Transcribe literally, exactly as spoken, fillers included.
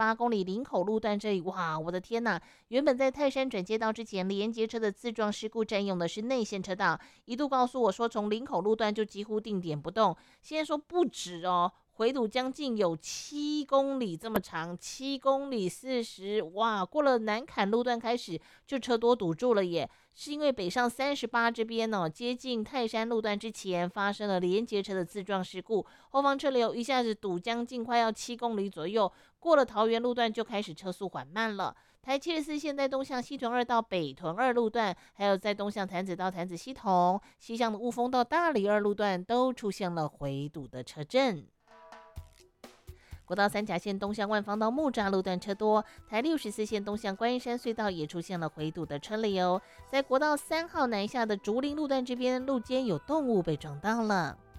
八公里林口路段这里，哇，我的天哪！原本在泰山转接道之前，连接车的自撞事故占用的是内线车道，一度告诉我说从林口路段就几乎定点不动，现在说不止哦。回堵将近有七公里这么长，七公里四十，哇！过了南坎路段开始就车多堵住了耶，是因为北上三十八这边哦，接近泰山路段之前发生了连接车的自撞事故，后方车流一下子堵将近快要七公里左右，过了桃园路段就开始车速缓慢了。台七十四线在东向西屯二到北屯二路段，还有在东向潭子到潭子西同，西向的雾峰到大理二路段都出现了回堵的车阵。国道三甲线东向万方到木栅路段车多，台六十四线东向观音山隧道也出现了回堵的车流。在国道三号南下的竹林路段这边，路肩有动物被撞到了。